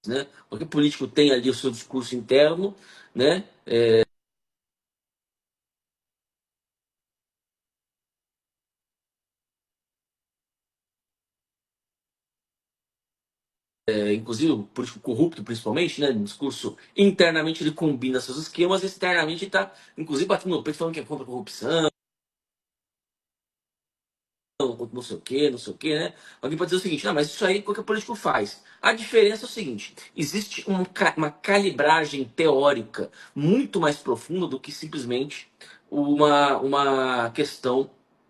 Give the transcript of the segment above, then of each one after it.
né? Qualquer político tem ali o seu discurso interno, né? Inclusive o político corrupto, principalmente, né? No discurso internamente ele combina seus esquemas, externamente ele está, inclusive, batendo no peito falando que é contra a corrupção, não sei o quê, não sei o quê, né? Alguém pode dizer o seguinte, não, mas isso aí qualquer político faz. A diferença é o seguinte, existe uma calibragem teórica muito mais profunda do que simplesmente uma questão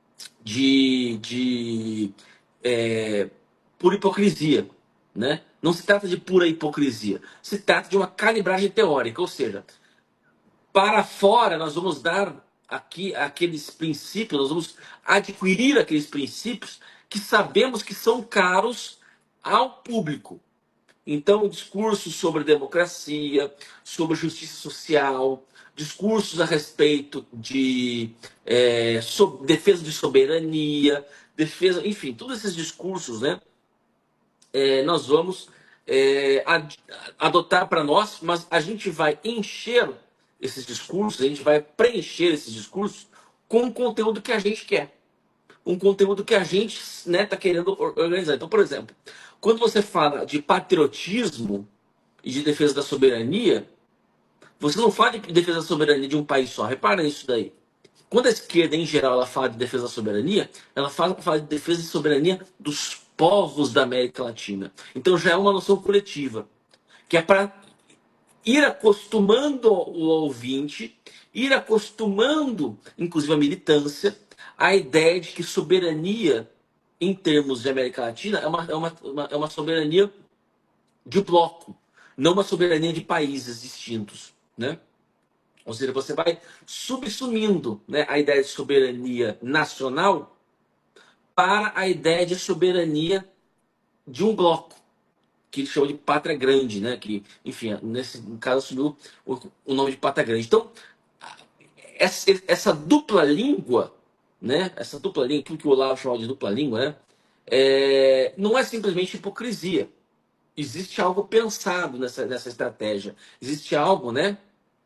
de pura hipocrisia, né? Não se trata de pura hipocrisia, se trata de uma calibragem teórica, ou seja, para fora nós vamos dar aqui aqueles princípios, nós vamos adquirir aqueles princípios que sabemos que são caros ao público. Então, discursos sobre democracia, sobre justiça social, discursos a respeito de defesa de soberania, defesa, enfim, todos esses discursos, né? Nós vamos adotar para nós, mas a gente vai encher esses discursos, a gente vai preencher esses discursos com o conteúdo que a gente quer, um conteúdo que a gente está querendo organizar. Então, por exemplo, quando você fala de patriotismo e de defesa da soberania, você não fala de defesa da soberania de um país só. Repara nisso daí. Quando a esquerda, em geral, ela fala de defesa da soberania, ela fala de defesa de soberania dos povos da América Latina. Então já é uma noção coletiva, que é para ir acostumando o ouvinte, ir acostumando, inclusive a militância, a ideia de que soberania, em termos de América Latina, é uma soberania de bloco, não uma soberania de países distintos, né? Ou seja, você vai subsumindo, né, a ideia de soberania nacional para a ideia de soberania de um bloco, que ele chama de pátria grande, né? Que, enfim, nesse caso assumiu o nome de pátria grande. Então, essa dupla língua, né? Essa dupla língua, aquilo que o Olavo chamava de dupla língua, né? Não é simplesmente hipocrisia. Existe algo pensado nessa estratégia. Existe algo, né?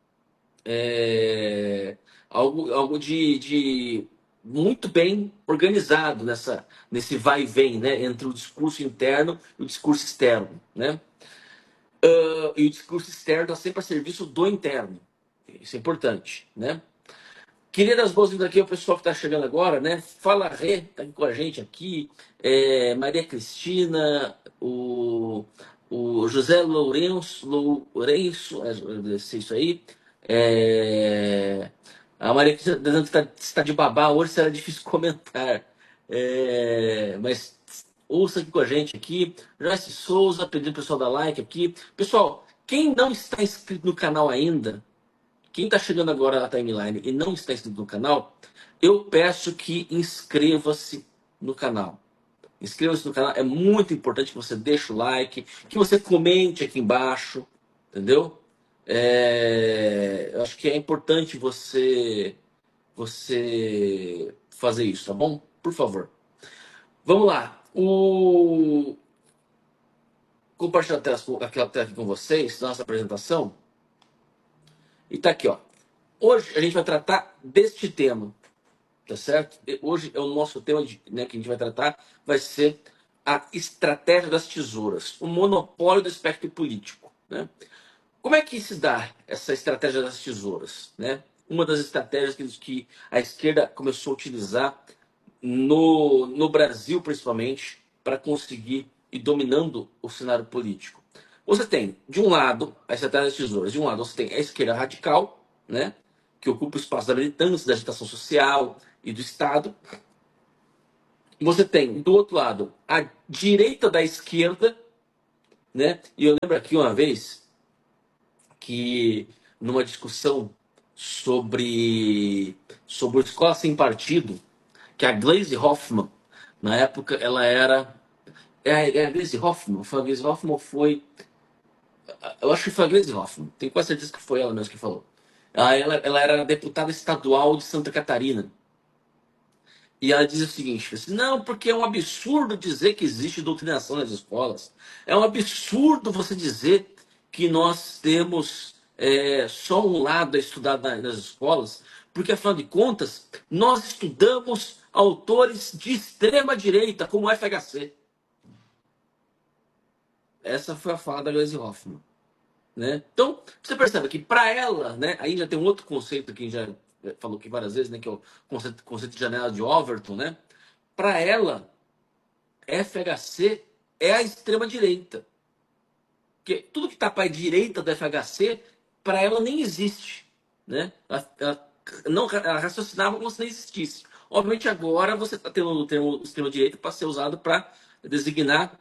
é, algo de muito bem organizado nesse vai e vem, né, entre o discurso interno e o discurso externo, né? E o discurso externo está sempre a serviço do interno. Isso é importante, né? Queria dar as boas-vindas aqui ao pessoal que está chegando agora, né? Fala Rê, está aqui com a gente aqui, Maria Cristina, o José Lourenço, sei isso aí. É, a Maria Cristina tá dizendo que está de babá hoje, será difícil comentar. Mas ouça aqui com a gente aqui. Joyce Souza, pedindo o pessoal da like aqui. Pessoal, quem não está inscrito no canal ainda, quem está chegando agora na timeline e não está inscrito no canal, eu peço que inscreva-se no canal. Inscreva-se no canal, é muito importante que você deixe o like, que você comente aqui embaixo, entendeu? Eu acho que é importante você fazer isso, tá bom? Por favor. Vamos lá. Compartilhar aquela tela aqui com vocês, nossa apresentação. E tá aqui, ó. Hoje a gente vai tratar deste tema, tá certo? Hoje é o nosso tema né, que a gente vai tratar, vai ser a estratégia das tesouras, o monopólio do espectro político, né? Como é que se dá essa estratégia das tesouras, né? Uma das estratégias que a esquerda começou a utilizar no Brasil, principalmente, para conseguir ir dominando o cenário político. Você tem, de um lado, a estratégia das tesouras. De um lado, você tem a esquerda radical, né? Que ocupa o espaço da militância, da agitação social e do Estado. Você tem, do outro lado, a direita da esquerda, né? E eu lembro aqui uma vez que, numa discussão sobre escola sem partido, que a Gleisi Hoffmann, na época, ela era. É a Gleisi Hoffmann? Foi a Gleisi Hoffmann ou foi. Eu acho que foi a Gleisi Hoffmann. Tenho quase certeza que foi ela mesmo que falou. Ela era deputada estadual de Santa Catarina. E ela diz o seguinte, assim, não, porque é um absurdo dizer que existe doutrinação nas escolas. É um absurdo você dizer que nós temos só um lado a estudar nas escolas, porque afinal de contas, nós estudamos autores de extrema direita, como o FHC. Essa foi a fala da Gleisi Hoffmann. Né? Então, você percebe que para ela, né, aí já tem um outro conceito que a gente já falou aqui várias vezes, né, que é o conceito de janela de Overton, né? Para ela, FHC é a extrema-direita. Porque tudo que está para a direita do FHC, para ela nem existe. Né? Ela raciocinava como se não existisse. Obviamente, agora você está tendo o termo extrema-direita para ser usado para designar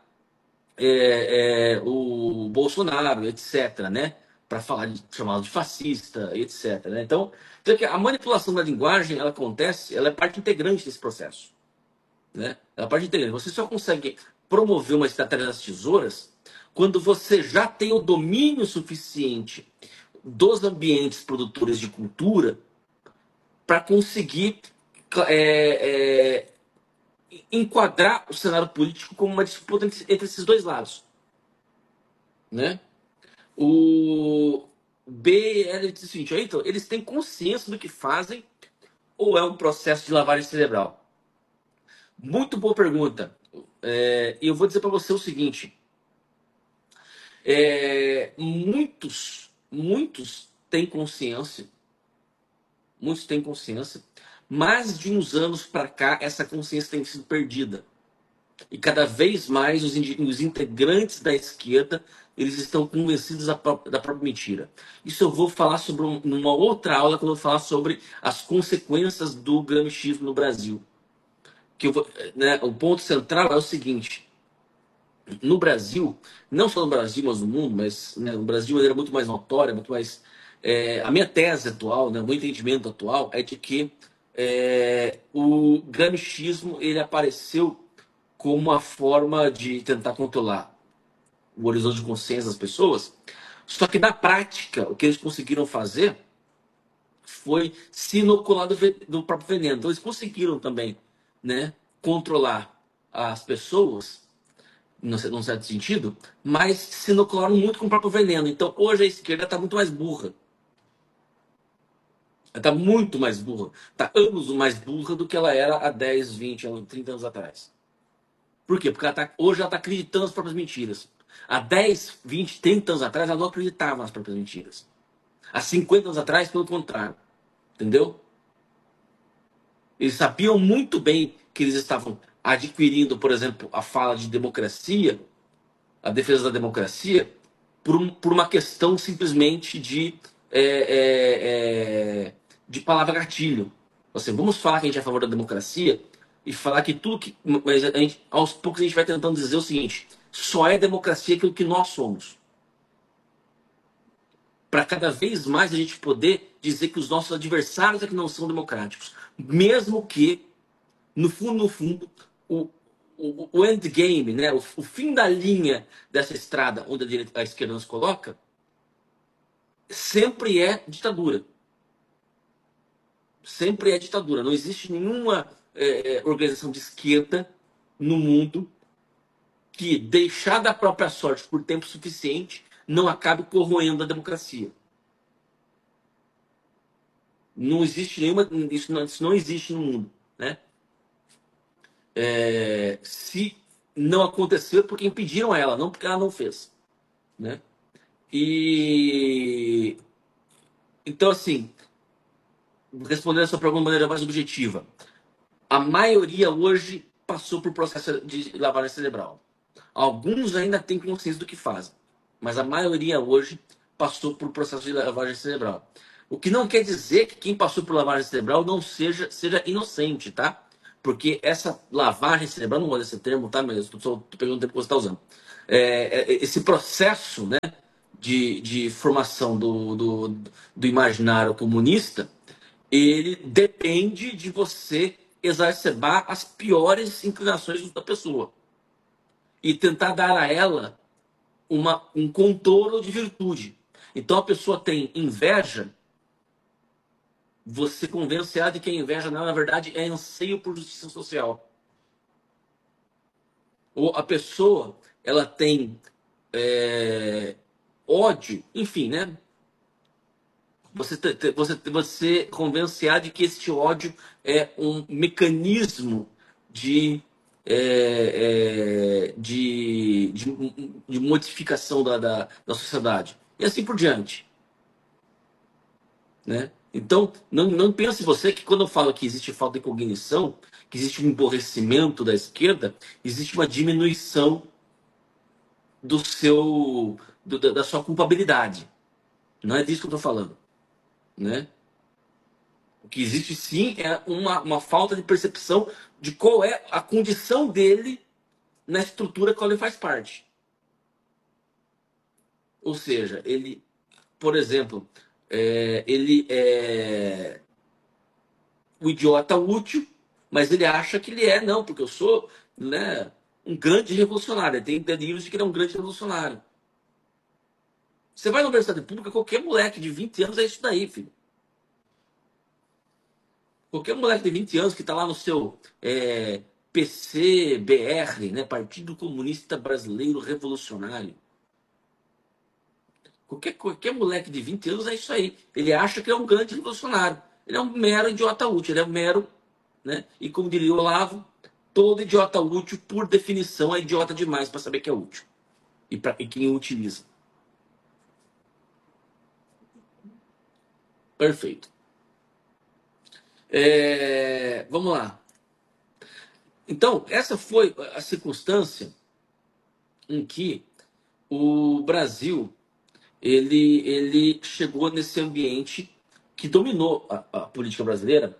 o Bolsonaro, etc., né? Para falar de chamá-lo de fascista, etc. Né? Então, a manipulação da linguagem, ela acontece, ela é parte integrante desse processo. Né? Ela é parte integrante. Você só consegue promover uma estratégia das tesouras quando você já tem o domínio suficiente dos ambientes produtores de cultura para conseguir enquadrar o cenário político como uma disputa entre esses dois lados. Né? O BL diz o seguinte, então, eles têm consciência do que fazem ou é um processo de lavagem cerebral? Muito boa pergunta. E eu vou dizer para você o seguinte, muitos têm consciência, mas de uns anos para cá essa consciência tem sido perdida. E cada vez mais os integrantes da esquerda eles estão convencidos da própria mentira. Isso eu vou falar sobre numa outra aula, quando eu vou falar sobre as consequências do gramscismo no Brasil. O ponto central é o seguinte: no Brasil, não só no Brasil, mas no mundo, mas né, no Brasil de maneira muito mais notória, muito mais. A minha tese atual, né, o meu entendimento atual é de que o gramscismo ele apareceu como uma forma de tentar controlar o horizonte de consciência das pessoas. Só que na prática, o que eles conseguiram fazer foi se inocular do próprio veneno. Então eles conseguiram também, né, controlar as pessoas, num certo sentido, mas se inocularam muito com o próprio veneno. Então hoje a esquerda está muito mais burra. Ela está muito mais burra. Está anos mais burra do que ela era há 10, 20 anos, 30 anos atrás. Por quê? Porque hoje ela está acreditando nas próprias mentiras. Há 10, 20, 30 anos atrás, ela não acreditava nas próprias mentiras. Há 50 anos atrás, pelo contrário. Entendeu? Eles sabiam muito bem que eles estavam adquirindo, por exemplo, a fala de democracia, a defesa da democracia, por uma questão simplesmente de palavra gatilho. Assim, vamos falar que a gente é a favor da democracia e falar que tudo que. Mas aos poucos a gente vai tentando dizer o seguinte: só é democracia aquilo que nós somos. Para cada vez mais a gente poder dizer que os nossos adversários é que não são democráticos. Mesmo que, no fundo, o endgame, né, o fim da linha dessa estrada onde a esquerda nos coloca, sempre é ditadura. Sempre é ditadura. Não existe nenhuma organização de esquerda no mundo que, deixar da própria sorte por tempo suficiente, não acabe corroendo a democracia. Não existe nenhuma. Isso não existe no mundo. Né? Se não aconteceu, porque impediram ela, não porque ela não fez. Né? E. Então, assim, respondendo a sua pergunta de maneira mais objetiva, a maioria hoje passou por processo de lavagem cerebral. Alguns ainda têm consciência do que fazem, mas a maioria hoje passou por processo de lavagem cerebral. O que não quer dizer que quem passou por lavagem cerebral não seja inocente, tá? Porque essa lavagem cerebral, não vou esse termo, tá? Mas estou pegando o tempo que você está usando. Esse processo, né, de formação do imaginário comunista, ele depende de você exacerbar as piores inclinações da pessoa e tentar dar a ela um contorno de virtude. Então a pessoa tem inveja você convence ela de que a inveja, na verdade, é anseio por justiça social. Ou a pessoa, ela tem é, ódio, enfim, né? Você convence ela de que este ódio é um mecanismo de, de modificação da sociedade. E assim por diante. Né? Então, não pense você que quando eu falo que existe falta de cognição, que existe um emborrecimento da esquerda, existe uma diminuição do da sua culpabilidade. Não é disso que eu estou falando. Né? O que existe sim é uma falta de percepção de qual é a condição dele na estrutura que ele faz parte. Ou seja, ele, por exemplo, ele é o idiota útil, mas ele acha que ele é, não, porque eu sou, né, um grande revolucionário. Ele tem delírios de que ele é um grande revolucionário. Você vai na universidade pública, qualquer moleque de 20 anos é isso daí, filho. Qualquer moleque de 20 anos que está lá no seu PCBR, né, Partido Comunista Brasileiro Revolucionário. Qualquer moleque de 20 anos é isso aí. Ele acha que é um grande revolucionário. Ele é um mero idiota útil, ele é um mero, né? E como diria o Olavo, todo idiota útil, por definição, é idiota demais para saber que é útil. E quem o utiliza. Perfeito. Vamos lá. Então, essa foi a circunstância em que o Brasil ele chegou nesse ambiente que dominou a política brasileira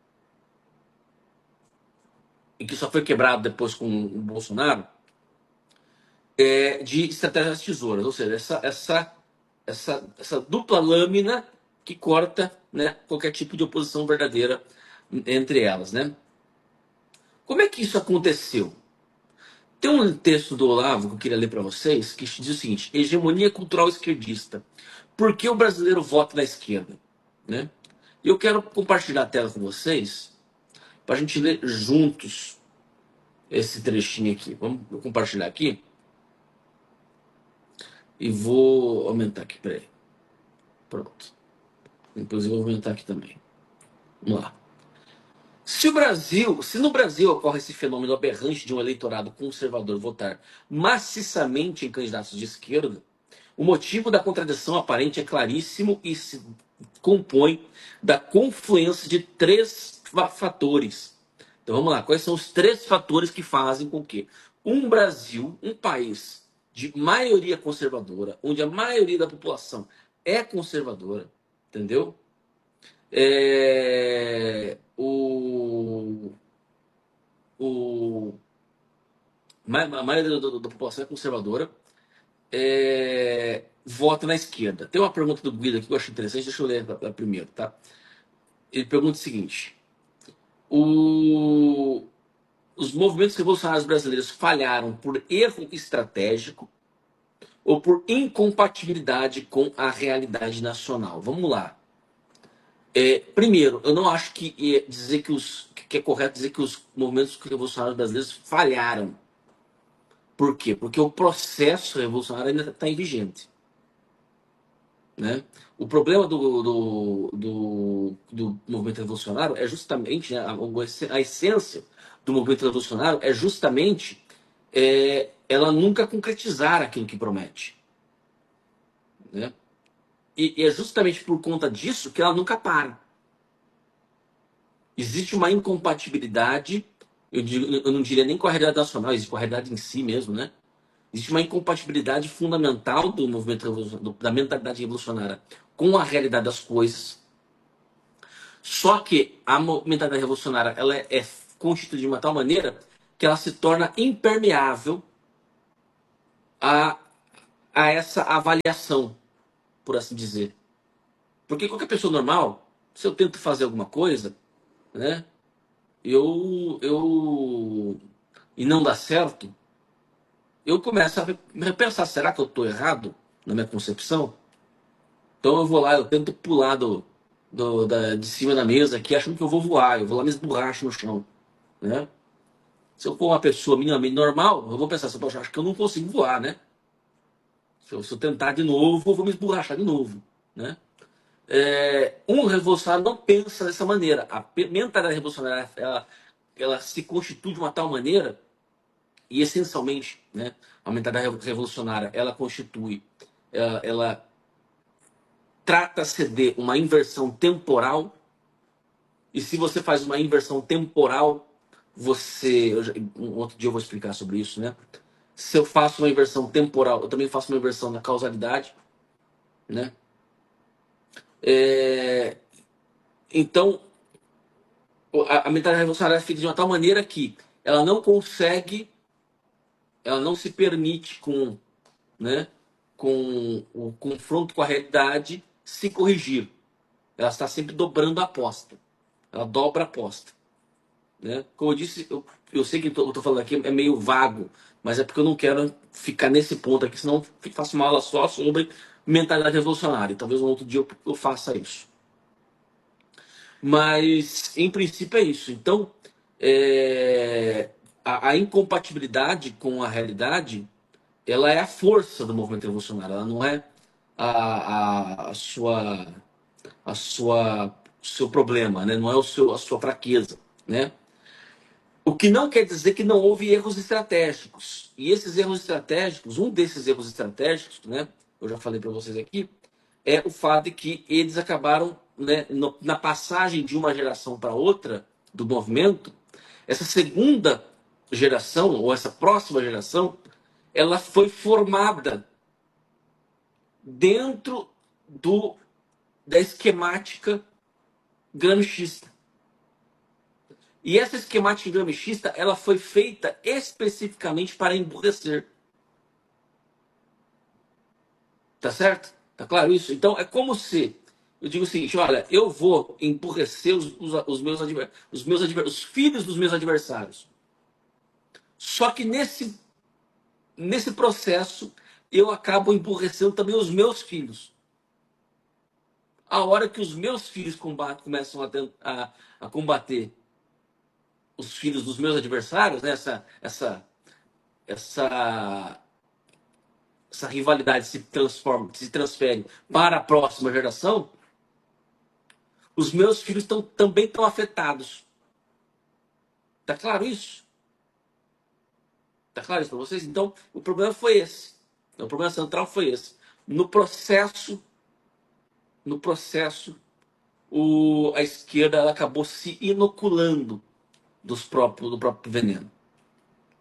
e que só foi quebrado depois com o Bolsonaro, de estratégias tesouras, ou seja, essa dupla lâmina que corta, né, qualquer tipo de oposição verdadeira entre elas. Né? Como é que isso aconteceu? Tem um texto do Olavo que eu queria ler para vocês que diz o seguinte: hegemonia cultural esquerdista. Por que o brasileiro vota na esquerda? Né? E eu quero compartilhar a tela com vocês para a gente ler juntos esse trechinho aqui. Vamos compartilhar aqui. E vou aumentar aqui, peraí. Pronto. Depois eu vou aumentar aqui também. Vamos lá. Se no Brasil ocorre esse fenômeno aberrante de um eleitorado conservador votar maciçamente em candidatos de esquerda, o motivo da contradição aparente é claríssimo e se compõe da confluência de três fatores. Então vamos lá, quais são os três fatores que fazem com que um Brasil, um país de maioria conservadora, onde a maioria da população é conservadora, entendeu? O, a maioria da população é conservadora, vota na esquerda. Tem uma pergunta do Guido aqui que eu acho interessante, deixa eu ler primeiro, tá? Ele pergunta o seguinte: os movimentos revolucionários brasileiros falharam por erro estratégico ou por incompatibilidade com a realidade nacional? Vamos lá. Primeiro, eu não acho que é correto dizer que os movimentos revolucionários brasileiros falharam. Por quê? Porque o processo revolucionário ainda está em vigente. Né? O problema do movimento revolucionário é justamente, né, a essência do movimento revolucionário é justamente ela nunca concretizar aquilo que promete. Né? E é justamente por conta disso que ela nunca para. Existe uma incompatibilidade, eu não diria nem com a realidade nacional, existe com a realidade em si mesmo, né? Existe uma incompatibilidade fundamental do movimento da mentalidade revolucionária com a realidade das coisas. Só que a mentalidade revolucionária ela é constituída de uma tal maneira que ela se torna impermeável a, a essa avaliação, por assim dizer. Porque qualquer pessoa normal, se eu tento fazer alguma coisa, né, e não dá certo, eu começo a repensar, será que eu estou errado na minha concepção? Então eu vou lá, eu tento pular de cima da mesa aqui, achando que eu vou voar, eu vou lá me esborracho no chão, né? Se eu for uma pessoa minimamente normal, eu vou pensar assim, poxa, acho que eu não consigo voar, né? Se eu tentar de novo, eu vou me esborrachar de novo, né? Um revolucionário não pensa dessa maneira. A mentalidade revolucionária, ela se constitui de uma tal maneira, e essencialmente, né, a mentalidade revolucionária, ela constitui, ela trata-se de uma inversão temporal, e se você faz uma inversão temporal, um outro dia eu vou explicar sobre isso, né? Se eu faço uma inversão temporal, eu também faço uma inversão na causalidade, né? É, então, a mentalidade revolucionária é feita de uma tal maneira que ela não consegue, ela não se permite né, com o confronto com a realidade se corrigir. Ela está sempre dobrando a aposta. Ela dobra a aposta. Né? Como eu disse, eu sei que eu estou falando aqui é meio vago, mas é porque eu não quero ficar nesse ponto aqui, senão eu faço uma aula só sobre mentalidade revolucionária. Talvez um outro dia eu faça isso. Mas, em princípio, é isso. Então, a incompatibilidade com a realidade, ela é a força do movimento revolucionário. Ela não é a sua, seu problema, né? Não é a sua fraqueza, né? O que não quer dizer que não houve erros estratégicos. E esses erros estratégicos, um desses erros estratégicos, né? Eu já falei para vocês aqui, é o fato de que eles acabaram, né, na passagem de uma geração para outra do movimento, essa segunda geração, ou essa próxima geração, ela foi formada dentro da esquemática gramscista. E essa esquemática gramscista, ela foi feita especificamente para emburrecer. Tá certo? Tá claro isso? Então é como se eu digo o seguinte: olha, eu vou empurrecer os filhos dos meus adversários. Só que nesse processo eu acabo empurrecendo também os meus filhos. A hora que os meus filhos começam a combater os filhos dos meus adversários, né? Essa, essa rivalidade se transfere para a próxima geração, os meus filhos também estão afetados. Tá claro isso? Tá claro isso para vocês? Então, o problema foi esse. O problema central foi esse. No processo, no processo, a esquerda ela acabou se inoculando do próprio veneno.